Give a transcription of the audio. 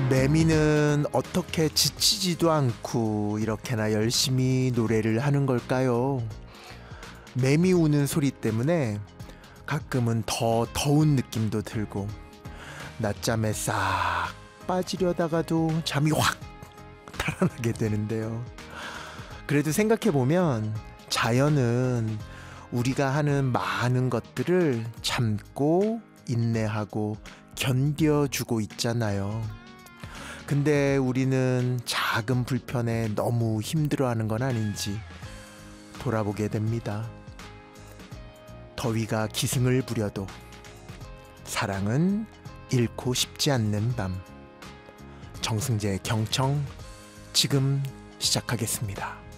매미는 어떻게 지치지도 않고 이렇게나 열심히 노래를 하는 걸까요? 매미 우는 소리 때문에 가끔은 더 더운 느낌도 들고 낮잠에 싹 빠지려다가도 잠이 확 달아나게 되는데요. 그래도 생각해보면 자연은 우리가 하는 많은 것들을 참고 인내하고 견뎌주고 있잖아요. 근데 우리는 작은 불편에 너무 힘들어하는 건 아닌지 돌아보게 됩니다. 더위가 기승을 부려도 사랑은 잃고 싶지 않는 밤. 정승재의 경청 지금 시작하겠습니다.